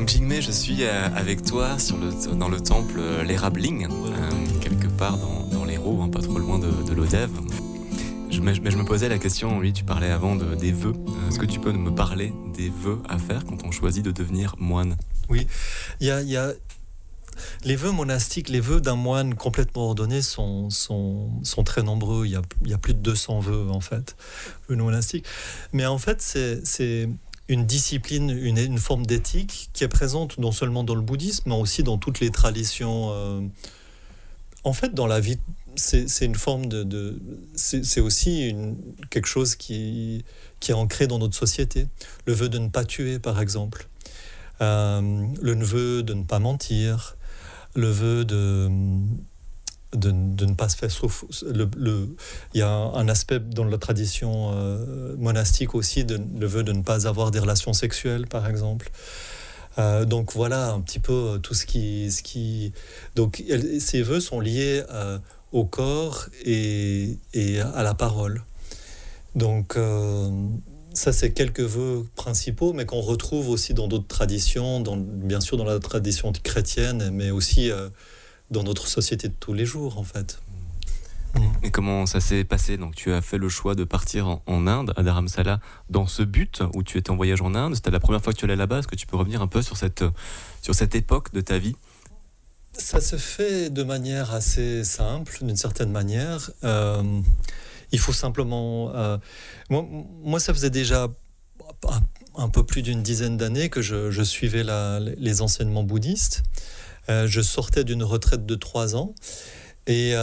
Donc Jingmei, je suis avec toi dans le temple l'Érabling, quelque part dans l'Hérault, pas trop loin de l'Odève. Je me posais la question, oui, tu parlais avant des vœux. Est-ce que tu peux me parler des vœux à faire quand on choisit de devenir moine ? Oui, il y a les vœux monastiques, les vœux d'un moine complètement ordonné sont très nombreux. Il y a plus de 200 vœux en fait, vœux monastiques. Mais en fait, c'est une discipline, une forme d'éthique qui est présente non seulement dans le bouddhisme, mais aussi dans toutes les traditions. En fait, dans la vie, c'est une forme c'est aussi quelque chose qui est ancré dans notre société. Le vœu de ne pas tuer, par exemple. Le vœu de ne pas mentir. Le vœu de ne pas se faire souffrir. Il y a un aspect dans la tradition monastique aussi, le vœu de ne pas avoir des relations sexuelles, par exemple. Donc voilà un petit peu tout ce qui... Donc ces vœux sont liés au corps et à la parole. Donc ça, c'est quelques vœux principaux, mais qu'on retrouve aussi dans d'autres traditions, bien sûr dans la tradition chrétienne, mais aussi dans notre société de tous les jours, en fait. Et comment ça s'est passé ? Donc tu as fait le choix de partir en Inde, à Dharamsala, dans ce but où tu étais en voyage en Inde. C'était la première fois que tu allais là-bas. Est-ce que tu peux revenir un peu sur cette époque de ta vie ? Ça se fait de manière assez simple, d'une certaine manière. Il faut simplement... moi, ça faisait déjà un peu plus d'une dizaine d'années que je suivais les enseignements bouddhistes. Je sortais d'une retraite de 3 ans. Et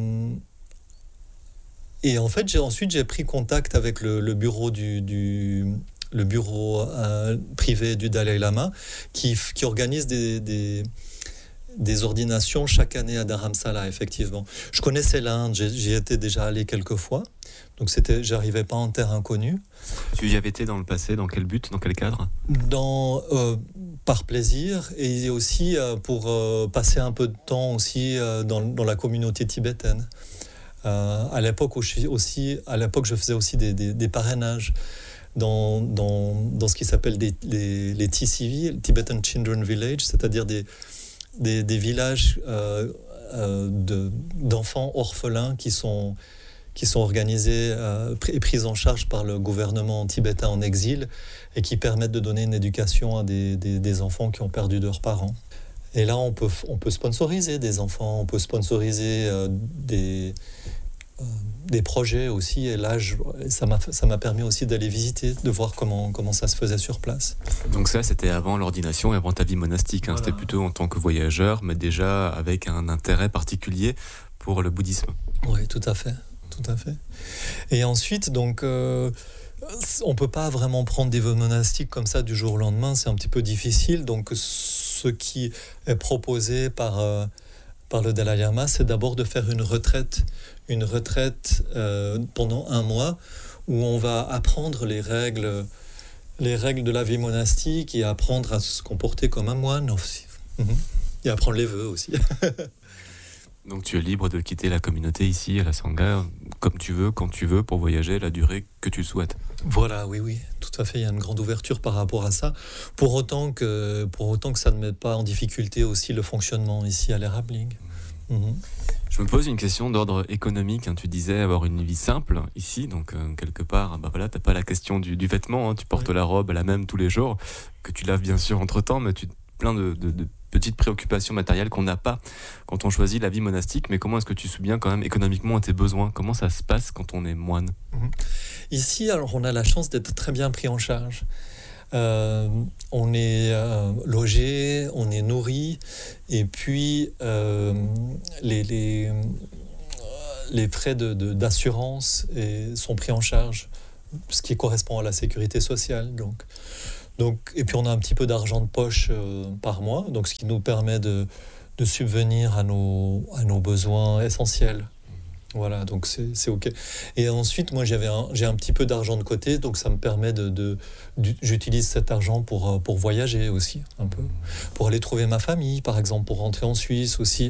en fait, j'ai pris contact avec le bureau le bureau privé du Dalai Lama qui organise des ordinations chaque année à Dharamsala, effectivement. Je connaissais l'Inde, j'y étais déjà allé quelques fois, donc j'arrivais pas en terre inconnue. Tu y avais été dans le passé, dans quel but, dans quel cadre ? Par plaisir, et aussi pour passer un peu de temps aussi dans la communauté tibétaine. À l'époque, je faisais aussi des parrainages dans ce qui s'appelle les TCV, Tibetan Children Village, c'est-à-dire des villages d'enfants orphelins qui sont organisés et pris en charge par le gouvernement tibétain en exil et qui permettent de donner une éducation à des enfants qui ont perdu leurs parents. Et là, on peut sponsoriser des enfants, on peut sponsoriser des projets aussi. Et là, ça m'a permis aussi d'aller visiter, de voir comment ça se faisait sur place. Donc ça, c'était avant l'ordination et avant ta vie monastique. Voilà. C'était plutôt en tant que voyageur, mais déjà avec un intérêt particulier pour le bouddhisme. Oui, tout à fait. Tout à fait. Et ensuite, donc, on peut pas vraiment prendre des vœux monastiques comme ça du jour au lendemain, c'est un petit peu difficile. Donc, ce qui est proposé par le Dalai Lama, c'est d'abord de faire une retraite pendant 1 mois où on va apprendre les règles de la vie monastique et apprendre à se comporter comme un moine aussi. Et apprendre les vœux aussi. Donc tu es libre de quitter la communauté ici à la Sangha comme tu veux, quand tu veux, pour voyager la durée que tu souhaites. Voilà, oui, tout à fait. Il y a une grande ouverture par rapport à ça. Pour autant que ça ne mette pas en difficulté aussi le fonctionnement ici à l'Érabling. Je me pose une question d'ordre économique. Tu disais avoir une vie simple ici, donc quelque part, t'as pas la question du vêtement. Tu portes la robe la même tous les jours, que tu laves bien sûr entre-temps, mais plein de petites préoccupations matérielles qu'on n'a pas quand on choisit la vie monastique. Mais comment est-ce que tu souviens quand même économiquement à tes besoins ? Comment ça se passe quand on est moine ? Ici, alors, on a la chance d'être très bien pris en charge. On est logé, on est nourri, et puis les frais d'assurance sont pris en charge, ce qui correspond à la sécurité sociale. Donc, et puis on a un petit peu d'argent de poche par mois, donc ce qui nous permet de subvenir à nos besoins essentiels. Voilà, donc c'est OK. Et ensuite, moi, j'ai un petit peu d'argent de côté, donc ça me permet j'utilise cet argent pour voyager aussi, un peu. Pour aller trouver ma famille, par exemple, pour rentrer en Suisse aussi.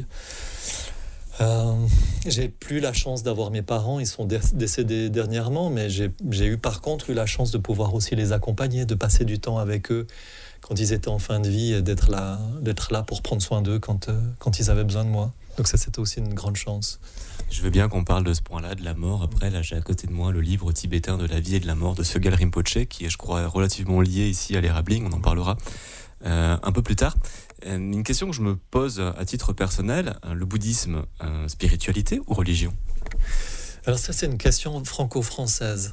J'ai plus la chance d'avoir mes parents, ils sont décédés dernièrement, mais j'ai par contre eu la chance de pouvoir aussi les accompagner, de passer du temps avec eux quand ils étaient en fin de vie, et d'être là pour prendre soin d'eux quand ils avaient besoin de moi. Donc ça, c'était aussi une grande chance. Je veux bien qu'on parle de ce point-là, de la mort. Après, là, j'ai à côté de moi le livre tibétain de la vie et de la mort de Sögyal Rinpoché, qui est, je crois, relativement lié ici à l'Érabling. On en parlera un peu plus tard. Une question que je me pose à titre personnel, le bouddhisme, spiritualité ou religion ? Alors ça, c'est une question franco-française.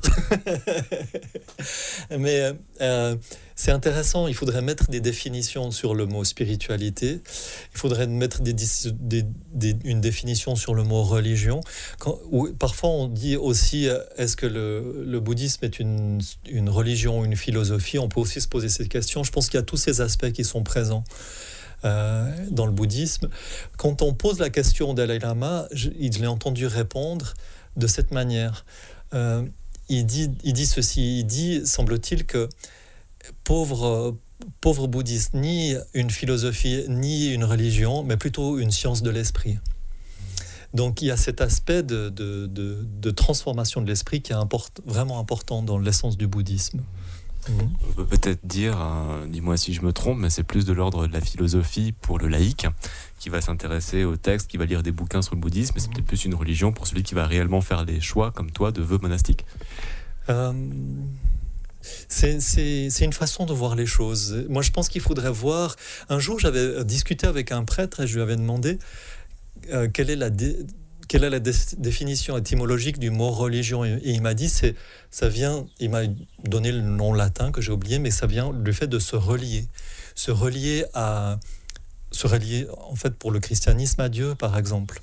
Mais c'est intéressant, il faudrait mettre des définitions sur le mot spiritualité, il faudrait mettre une définition sur le mot religion. Parfois, on dit aussi, est-ce que le bouddhisme est une religion ou une philosophie ? On peut aussi se poser cette question. Je pense qu'il y a tous ces aspects qui sont présents dans le bouddhisme. Quand on pose la question au Dalai Lama, je l'ai entendu répondre de cette manière. Il dit ceci, il dit, semble-t-il, que pauvre bouddhiste, ni une philosophie, ni une religion, mais plutôt une science de l'esprit. Donc il y a cet aspect de transformation de l'esprit qui est vraiment important dans l'essence du bouddhisme. On peut peut-être dire, dis-moi si je me trompe, mais c'est plus de l'ordre de la philosophie pour le laïc, qui va s'intéresser au texte, qui va lire des bouquins sur le bouddhisme, mais c'est peut-être plus une religion pour celui qui va réellement faire des choix, comme toi, de vœux monastiques. C'est une façon de voir les choses. Moi, je pense qu'il faudrait voir... Un jour, j'avais discuté avec un prêtre et je lui avais demandé quelle est la définition étymologique du mot religion. Et il m'a dit, il m'a donné le nom latin que j'ai oublié, mais ça vient du fait de se relier. Se relier en fait pour le christianisme à Dieu, par exemple.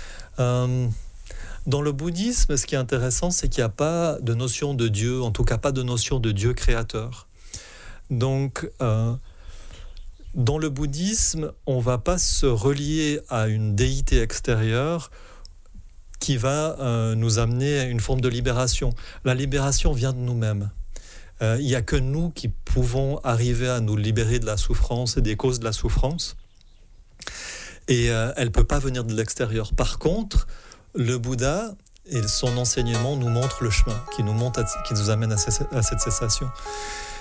Dans le bouddhisme, ce qui est intéressant, c'est qu'il n'y a pas de notion de Dieu, en tout cas pas de notion de Dieu créateur. Donc, dans le bouddhisme, on ne va pas se relier à une déité extérieure qui va nous amener à une forme de libération. La libération vient de nous-mêmes. Il n'y a que nous qui pouvons arriver à nous libérer de la souffrance et des causes de la souffrance. Et elle ne peut pas venir de l'extérieur. Par contre, le Bouddha et son enseignement nous montrent le chemin, qui nous amène à cette cessation.